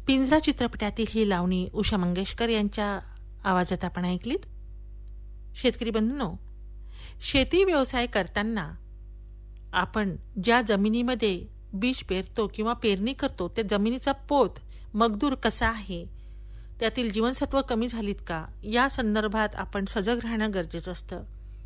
पिंजरा चित्रपटातील ही लावणी उषा मंगेशकर यांच्या आवाजात आपण ऐकलीत. शेतकरी बंधूंनो, शेती व्यवसाय करताना आपण ज्या जमिनीमध्ये बीज पेरतो किंवा पेरणी करतो त्या जमिनीचा पोत मगदूर कसा आहे, त्यातील जीवनसत्व कमी झालीत का, या संदर्भात आपण सजग राहणं गरजेचं असतं.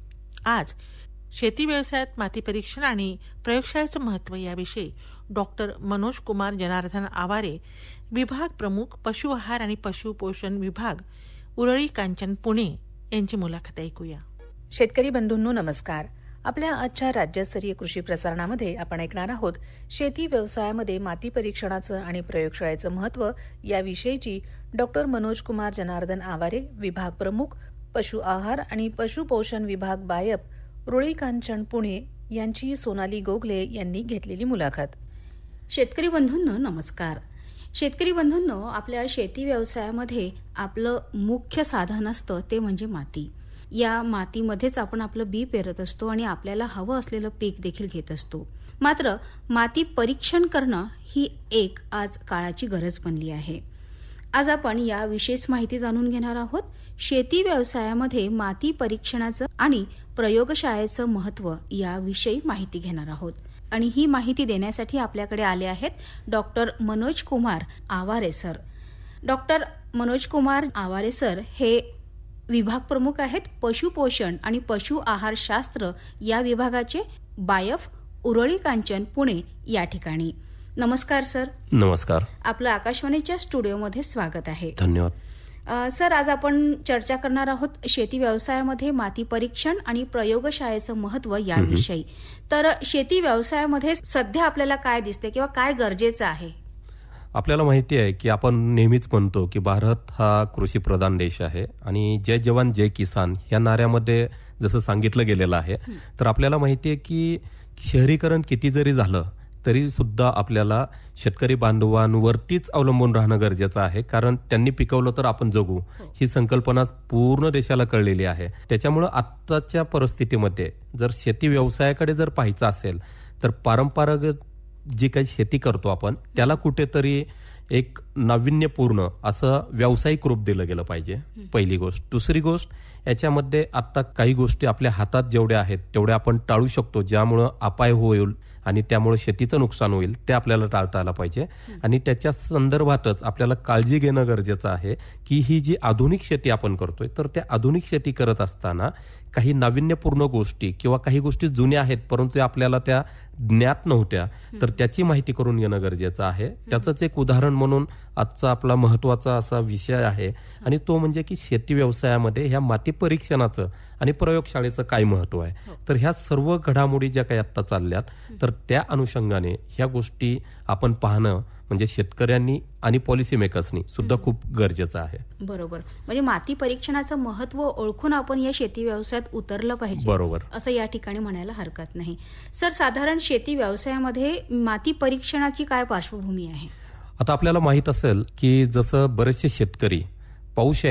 आज शेती व्यवसायात माती परीक्षण आणि प्रयोगशाळेचं महत्त्व याविषयी डॉक्टर मनोज कुमार जनार्दन आवारे, विभाग प्रमुख पशु आहार आणि पशुपोषण विभाग, उरळी कांचन, पुणे यांची मुलाखत ऐकूया. शेतकरी बंधूंनो नमस्कार. आपल्या आजच्या राज्यस्तरीय कृषी प्रसारणामध्ये आपण ऐकणार आहोत शेती व्यवसायामध्ये माती परीक्षणाचं आणि प्रयोगशाळेचं महत्त्व याविषयीची डॉक्टर मनोज कुमार जनार्दन आवारे, विभाग प्रमुख पशु आहार आणि पशुपोषण विभाग, बायप, उरळी कांचन, पुणे यांची सोनाली गोगले यांनी घेतलेली मुलाखत. शेतकरी बंधूंनो नमस्कार. शेतकरी बंधूंनो, आपल्या शेती व्यवसायामध्ये आपलं मुख्य साधन असतं ते म्हणजे माती. या मातीमध्येच आपण आपलं बी पेरत असतो आणि आपल्याला हवं असलेलं पीक देखील घेत असतो. मात्र माती परीक्षण करणं ही एक आज काळाची गरज बनली आहे. आज आपण या विशेष माहिती जाणून घेणार आहोत. शेती व्यवसायामध्ये माती परीक्षणाचं आणि प्रयोगशाळेचं महत्त्व याविषयी माहिती घेणार आहोत. आणि ही माहिती देण्यासाठी आपल्याकडे आले आहेत doctor Manoj Kumar Aware sir. Doctor Manoj Kumar Aware sir हे विभाग प्रमुख आहेत पशुपोषण आणि पशु आहार शास्त्र या विभागाचे, बायफ, उरळी कांचन, पुणे या ठिकाणी. नमस्कार सर. नमस्कार. आपलं आकाशवाणीच्या स्टुडिओमध्ये स्वागत आहे. धन्यवाद. सर, आज आपण चर्चा करणार आहोत शेती व्यवसायामध्ये माती परीक्षण आणि प्रयोगशाळेचं महत्त्व याविषयी. तर शेती व्यवसायामध्ये सध्या आपल्याला काय दिसते किंवा काय गरजेचं आहे? आपल्याला माहिती आहे की आपण नेहमीच म्हणतो की भारत हा कृषी प्रधान देश आहे आणि जय जवान जय किसान या नाऱ्यामध्ये जसं सांगितलं गेलेलं आहे. तर आपल्याला माहिती आहे की शहरीकरण किती जरी झालं तरी सुद्धा आपल्याला शेतकरी बांधवांवरतीच अवलंबून राहणं गरजेचं आहे, कारण त्यांनी पिकवलं तर आपण जगू ही संकल्पना पूर्ण देशाला कळलेली आहे. त्याच्यामुळं आत्ताच्या परिस्थितीमध्ये जर शेती व्यवसायाकडे जर पाहायचं असेल तर पारंपरागत जी काही शेती करतो आपण त्याला कुठेतरी एक नाविन्यपूर्ण असं व्यावसायिक रूप दिलं गेलं पाहिजे, पहिली गोष्ट. दुसरी गोष्ट, याच्यामध्ये आता काही गोष्टी आपल्या हातात जेवढ्या आहेत तेवढ्या आपण टाळू शकतो, ज्यामुळं अपाय होईल आणि त्यामुळे शेतीचं नुकसान होईल, ते आपल्याला टाळता आलं पाहिजे. आणि त्याच्या संदर्भातच आपल्याला काळजी घेणं गरजेचं आहे की ही जी आधुनिक शेती आपण करतोय तर त्या आधुनिक शेती करत असताना काही नाविन्यपूर्ण गोष्टी किंवा काही गोष्टी जुन्या आहेत परंतु आपल्याला त्या ज्ञात नव्हत्या, तर त्याची माहिती करून घेणं गरजेचं आहे. त्याचंच एक उदाहरण म्हणून आजचा आपला महत्वाचा असा विषय आहे आणि तो म्हणजे की शेती व्यवसायामध्ये ह्या माती परीक्षणाचं आणि प्रयोगशाळेचं काय महत्व आहे. तर ह्या सर्व घडामोडी ज्या काही आत्ता चालल्यात तर त्या अनुषंगाने ह्या गोष्टी आपण पाहणं म्हणजे शेतकऱ्यांनी आणि पॉलिसी मेकर्सनी सुद्धा खूप गरजेचं आहे. बरोबर. म्हणजे माती परीक्षणाचं महत्व ओळखून आपण या शेती व्यवसायात उतरलं पाहिजे, बरोबर, असं या ठिकाणी म्हणायला हरकत नाही. सर, साधारण शेती व्यवसायामध्ये माती परीक्षणाची काय पार्श्वभूमी आहे? आता आपल्याला माहित असेल की जसं बरेचसे शेतकरी पाऊस